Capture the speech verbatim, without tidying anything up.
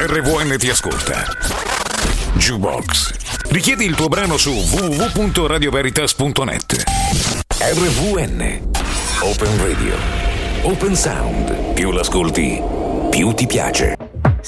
R V N ti ascolta. Jukebox. Richiedi il tuo brano su w w w punto radio veritas punto net. R V N. Open Radio. Open Sound. Più l'ascolti, più ti piace.